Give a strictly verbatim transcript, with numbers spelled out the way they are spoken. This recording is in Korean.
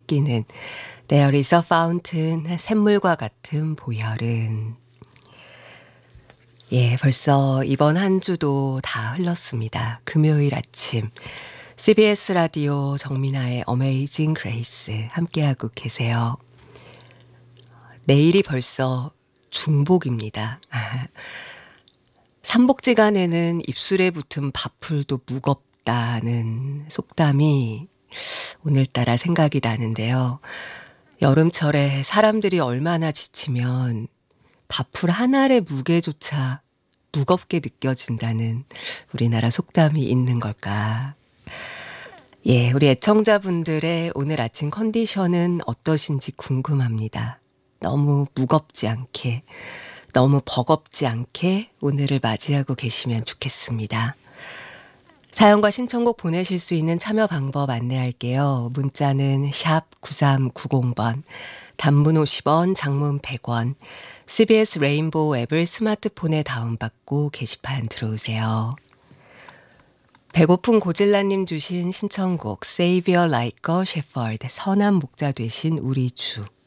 씻기는 There is a fountain, 샘물과 같은 보혈은. 예, 벌써 이번 한 주도 다 흘렀습니다. 금요일 아침 씨비에스 라디오 정민아의 어메이징 그레이스 함께하고 계세요. 내일이 벌써 중복입니다. 삼복지간에는 입술에 붙은 밥풀도 무겁다는 속담이 오늘따라 생각이 나는데요. 여름철에 사람들이 얼마나 지치면 밥풀 하나의 무게조차 무겁게 느껴진다는 우리나라 속담이 있는 걸까? 예, 우리 애청자분들의 오늘 아침 컨디션은 어떠신지 궁금합니다. 너무 무겁지 않게, 너무 버겁지 않게 오늘을 맞이하고 계시면 좋겠습니다. 사연과 신청곡 보내실 수 있는 참여 방법 안내할게요. 문자는 샵 구삼구공 번, 단문 오십 원, 장문 백 원, 씨비에스 레인보우 앱을 스마트폰에 다운받고 게시판 들어오세요. 배고픈 고질라님 주신 신청곡 Savior Like a Shepherd, 선한 목자 되신 우리 주.